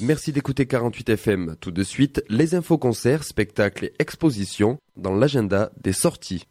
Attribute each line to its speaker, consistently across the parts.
Speaker 1: Merci d'écouter 48 FM. Tout de suite, les infos concerts, spectacles et expositions dans l'agenda des sorties.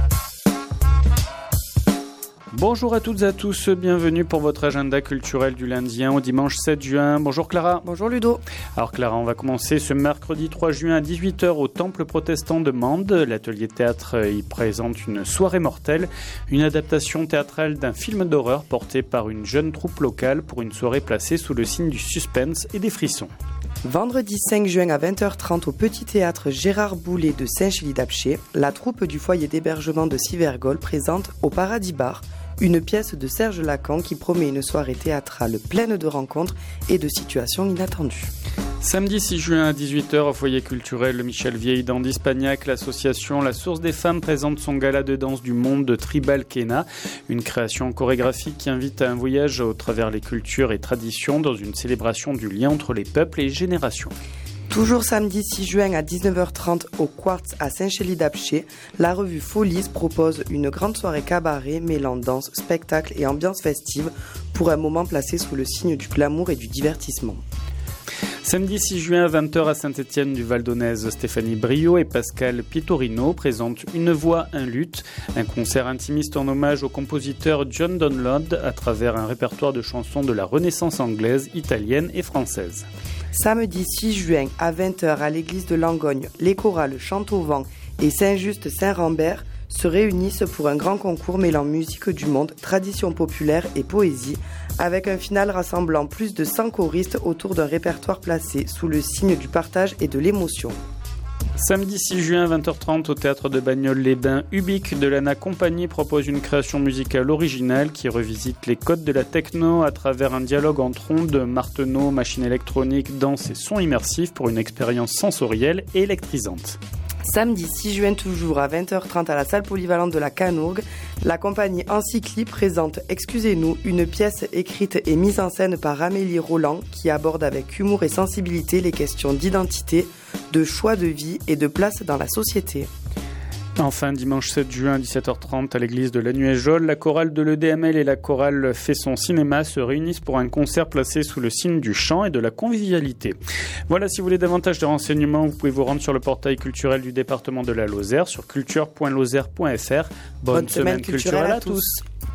Speaker 2: Bonjour à toutes et à tous, bienvenue pour votre agenda culturel du lundi 1 au dimanche 7 juin. Bonjour Clara.
Speaker 3: Bonjour Ludo.
Speaker 2: Alors Clara, on va commencer ce mercredi 3 juin à 18h au Temple protestant de Mende. L'atelier théâtre y présente une soirée mortelle, une adaptation théâtrale d'un film d'horreur porté par une jeune troupe locale pour une soirée placée sous le signe du suspense et des frissons.
Speaker 3: Vendredi 5 juin à 20h30 au Petit Théâtre Gérard Boulet de Saint-Chély-d'Apcher, la troupe du foyer d'hébergement de Sivergol présente au Paradis Bar une pièce de Serge Lacan qui promet une soirée théâtrale pleine de rencontres et de situations inattendues.
Speaker 2: Samedi 6 juin à 18h au foyer culturel Michel Vieille dans d'Ispagnac, l'association La Source des Femmes présente son gala de danse du monde de Tribal Kena, une création chorégraphique qui invite à un voyage au travers les cultures et traditions dans une célébration du lien entre les peuples et les générations.
Speaker 3: Toujours samedi 6 juin à 19h30 au Quartz à Saint-Chély-d'Apcher, la revue Folies propose une grande soirée cabaret mêlant danse, spectacle et ambiance festive pour un moment placé sous le signe du glamour et du divertissement.
Speaker 2: Samedi 6 juin à 20h à Saint-Étienne-du-Val-d'Aunaise, Stéphanie Brio et Pascal Pitorino présentent Une voix, un luth, un concert intimiste en hommage au compositeur John Donlod à travers un répertoire de chansons de la Renaissance anglaise, italienne et française.
Speaker 3: Samedi 6 juin à 20h à l'église de Langogne, les chorales Chant-au-Vent et Saint-Just-Saint-Rambert se réunissent pour un grand concours mêlant musique du monde, tradition populaire et poésie, avec un final rassemblant plus de 100 choristes autour d'un répertoire placé sous le signe du partage et de l'émotion.
Speaker 2: Samedi 6 juin à 20h30 au théâtre de Bagnoles-les-Bains, Ubik de l'Anna Compagnie propose une création musicale originale qui revisite les codes de la techno à travers un dialogue entre ondes, marteneaux, machines électroniques, danse et sons immersifs pour une expérience sensorielle et électrisante.
Speaker 3: Samedi 6 juin toujours à 20h30 à la salle polyvalente de la Canourgue, la compagnie Encycli présente Excusez-nous, une pièce écrite et mise en scène par Amélie Roland qui aborde avec humour et sensibilité les questions d'identité, de choix de vie et de place dans la société.
Speaker 2: Enfin, dimanche 7 juin à 17h30 à l'église de la Nuée-Jolle, la chorale de l'EDML et la chorale Fait son cinéma se réunissent pour un concert placé sous le signe du chant et de la convivialité. Voilà, si vous voulez davantage de renseignements, vous pouvez vous rendre sur le portail culturel du département de la Lozère sur culture.lozère.fr. Bonne semaine culturelle à tous.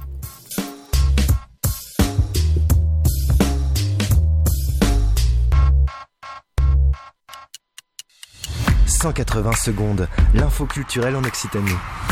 Speaker 4: 180 secondes, l'info culturelle en Occitanie.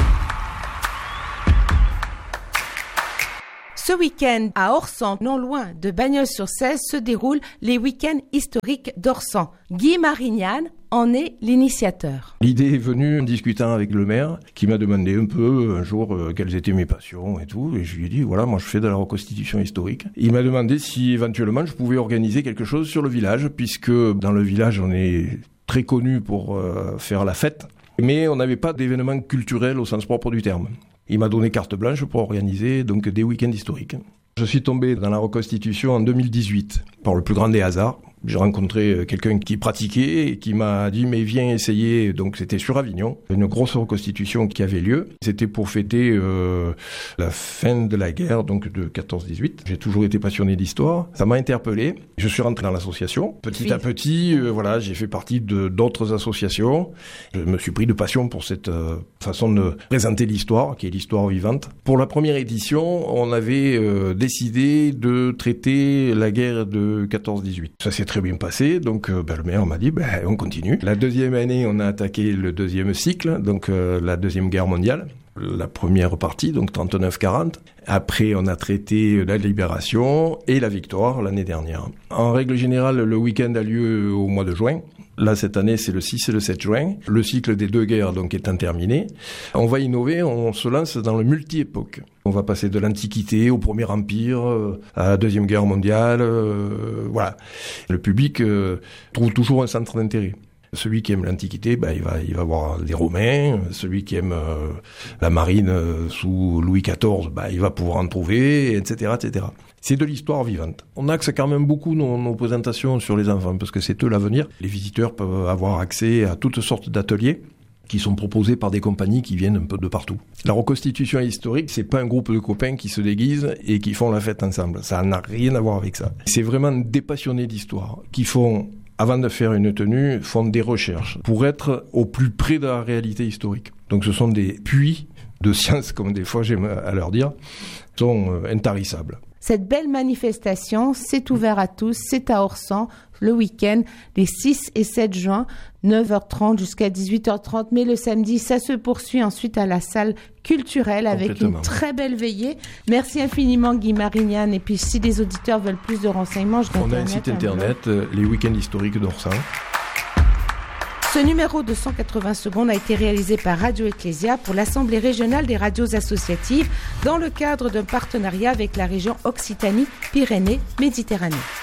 Speaker 5: Ce week-end, à Orsan, non loin de Bagnols-sur-Cèze, se déroulent les week-ends historiques d'Orsan. Guy Marignane en est l'initiateur.
Speaker 6: L'idée est venue en discutant avec le maire, qui m'a demandé un peu, un jour, quelles étaient mes passions et tout. Et je lui ai dit, voilà, moi je fais de la reconstitution historique. Il m'a demandé si éventuellement je pouvais organiser quelque chose sur le village, puisque dans le village on est très connu pour faire la fête, mais on n'avait pas d'événements culturels au sens propre du terme. Il m'a donné carte blanche pour organiser donc des week-ends historiques. Je suis tombé dans la reconstitution en 2018, par le plus grand des hasards. J'ai rencontré quelqu'un qui pratiquait et qui m'a dit « mais viens essayer ». Donc c'était sur Avignon, une grosse reconstitution qui avait lieu. C'était pour fêter la fin de la guerre, donc de 14-18. J'ai toujours été passionné d'histoire. Ça m'a interpellé. Je suis rentré dans l'association. Petit à petit, voilà, j'ai fait partie d'autres associations. Je me suis pris de passion pour cette façon de présenter l'histoire, qui est l'histoire vivante. Pour la première édition, on avait décidé de traiter la guerre de 14-18. Ça s'est très bien passé, donc le maire m'a dit on continue. La deuxième année, on a attaqué le deuxième cycle, donc la deuxième guerre mondiale. La première partie, donc 39-40. Après, on a traité la libération et la victoire l'année dernière. En règle générale, le week-end a lieu au mois de juin. Là, cette année, c'est le 6 et le 7 juin. Le cycle des deux guerres, donc, étant terminé. On va innover, on se lance dans le multi-époque. On va passer de l'Antiquité au Premier Empire, à la Deuxième Guerre mondiale, voilà. Le public trouve toujours un centre d'intérêt. Celui qui aime l'Antiquité, il va voir les Romains. Celui qui aime la marine sous Louis XIV, il va pouvoir en trouver, etc., etc. C'est de l'histoire vivante. On axe quand même beaucoup nos présentations sur les enfants, parce que c'est eux l'avenir. Les visiteurs peuvent avoir accès à toutes sortes d'ateliers qui sont proposés par des compagnies qui viennent un peu de partout. La reconstitution historique, c'est pas un groupe de copains qui se déguisent et qui font la fête ensemble. Ça n'a rien à voir avec ça. C'est vraiment des passionnés d'histoire qui font, avant de faire une tenue, font des recherches pour être au plus près de la réalité historique. Donc ce sont des puits de science, comme des fois j'aime à leur dire, sont intarissables.
Speaker 5: Cette belle manifestation, c'est ouvert à tous, c'est à Orsan, le week-end, les 6 et 7 juin, 9h30 jusqu'à 18h30. Mais le samedi, ça se poursuit ensuite à la salle culturelle avec une très belle veillée. Merci infiniment Guy Marignan. Et puis si les auditeurs veulent plus de renseignements,
Speaker 6: on a un site internet, les week-ends historiques d'Orsan.
Speaker 5: Ce numéro de 180 secondes a été réalisé par Radio Ecclésia pour l'Assemblée régionale des radios associatives dans le cadre d'un partenariat avec la région Occitanie-Pyrénées-Méditerranée.